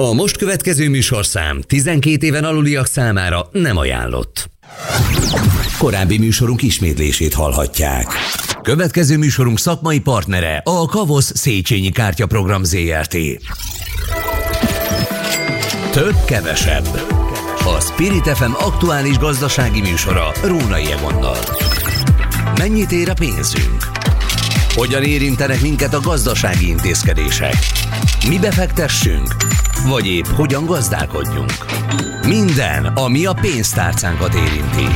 A most következő műsorszám 12 éven aluliak számára nem ajánlott. Korábbi műsorunk ismétlését hallhatják. Következő műsorunk szakmai partnere a Kavosz Széchenyi Kártyaprogram Zrt. Több kevesebb. A Spirit FM aktuális gazdasági műsora Rónai Egonnal. Mennyit ér a pénzünk? Hogyan érintenek minket a gazdasági intézkedések? Mi befektessünk? Vagy épp hogyan gazdálkodjunk? Minden, ami a pénztárcánkat érinti.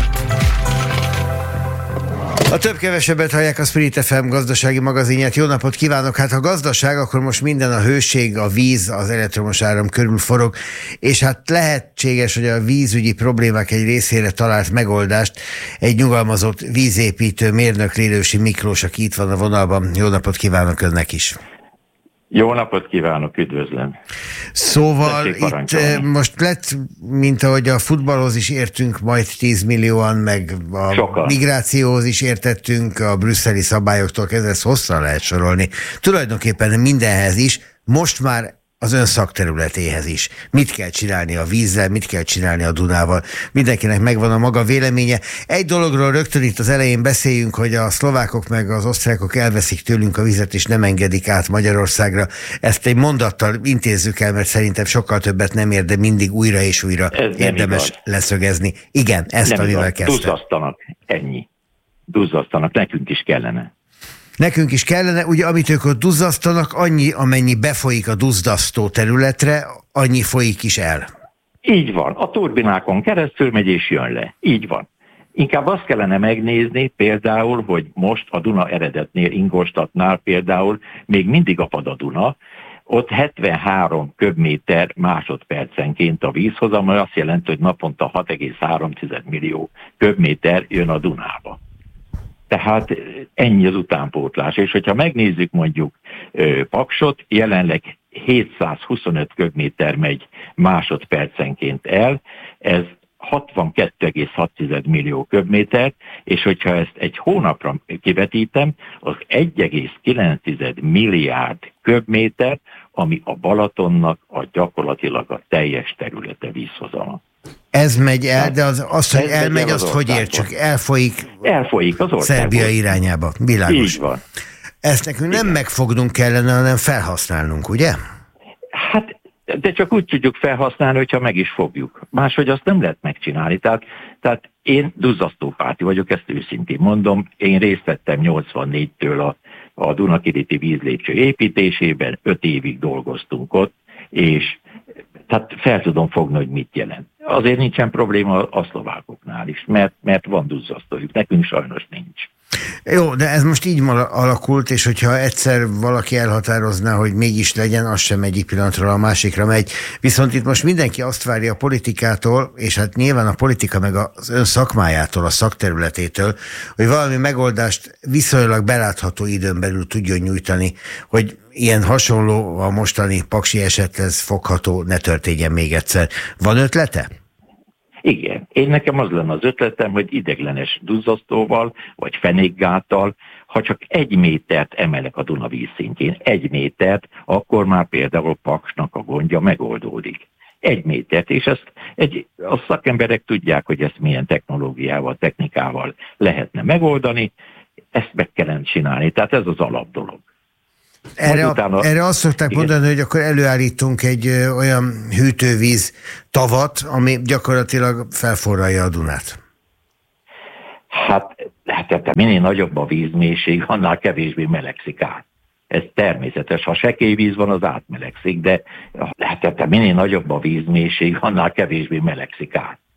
A több-kevesebbet hallják a Spirit FM gazdasági magazinját. Jó napot kívánok! Hát ha gazdaság, akkor most minden a hőség, a víz, az elektromos áram körül forog, és hát lehetséges, hogy a vízügyi problémák egy részére talált megoldást egy nyugalmazott vízépítő mérnök, Lélősi Miklós, aki itt van a vonalban. Jó napot kívánok önnek is! Jó napot kívánok, üdvözlöm! Szóval itt most lett, mint ahogy a futballhoz is értünk majd 10 millióan, meg a migrációhoz is értettünk, a brüsszeli szabályoktól kezdve, ezt hosszan lehet sorolni. Tulajdonképpen mindenhez is, most már az ön szakterületéhez is. Mit kell csinálni a vízzel, mit kell csinálni a Dunával. Mindenkinek megvan a maga véleménye. Egy dologról rögtön itt az elején beszéljünk, hogy a szlovákok meg az osztrákok elveszik tőlünk a vizet, és nem engedik át Magyarországra. Ezt egy mondattal intézzük el, mert szerintem sokkal többet nem ér, de mindig újra és újra érdemes leszögezni. Igen, ezt amivel kezdtem. Duzzasztanak, ennyi. Duzzasztanak, nekünk is kellene. Nekünk is kellene, ugye amit ők ott duzzasztanak, annyi, amennyi befolyik a duzzasztó területre, annyi folyik is el. Így van, a turbinákon keresztül megy és jön le. Így van. Inkább azt kellene megnézni például, hogy most a Duna eredetnél, Ingolstadtnál például még mindig apad a Duna, ott 73 köbméter másodpercenként a vízhozam, ami azt jelenti, hogy naponta 6,3 millió köbméter jön a Dunába. Tehát ennyi az utánpótlás. És hogyha megnézzük mondjuk Paksot, jelenleg 725 köbméter megy másodpercenként el, ez 62,6 millió köbméter, és hogyha ezt egy hónapra kivetítem, az 1,9 milliárd köbméter, ami a Balatonnak gyakorlatilag a teljes területe vízhozama. Ez megy el, de az hogy elmegy, azt hogy értsük? Elfolyik az országból. Szerbia irányába. Világos. Így van. Ezt nekünk nem megfognunk kellene, hanem felhasználnunk, ugye? Hát, de csak úgy tudjuk felhasználni, hogyha meg is fogjuk. Máshogy azt nem lehet megcsinálni. Tehát én duzzasztópárti vagyok, ezt őszintén mondom. Én részt vettem 84-től a Dunakiríti vízlépcső építésében, 5 évig dolgoztunk ott, és tehát fel tudom fogni, hogy mit jelent. Azért nincsen probléma a szlovákoknál is, mert van duzzasztójuk, nekünk sajnos nincs. Jó, de ez most így alakult, és hogyha egyszer valaki elhatározná, hogy mégis legyen, az sem egyik pillanatról a másikra megy. Viszont itt most mindenki azt várja a politikától, és hát nyilván a politika meg az ön szakmájától, a szakterületétől, hogy valami megoldást viszonylag belátható időn belül tudjon nyújtani, hogy ilyen hasonló a mostani paksi esethez fogható ne történjen még egyszer. Van ötlete? Igen. Nekem az lenne az ötletem, hogy ideiglenes duzzasztóval, vagy fenékgáttal, ha csak 1 métert emelek a Duna vízszintjén, 1 métert, akkor már például Paksnak a gondja megoldódik. 1 métert, és a szakemberek tudják, hogy ezt milyen technológiával, technikával lehetne ezt meg kellene csinálni, tehát ez az alapdolog. Erre azt szokták mondani, hogy akkor előállítunk egy olyan hűtővíz tavat, ami gyakorlatilag felforralja a Dunát. Hát minél nagyobb a vízmélység, annál kevésbé melegszik át. Ez természetes. Ha sekély víz van, az átmelegszik, de minél nagyobb a vízmélység, annál kevésbé melegszik át.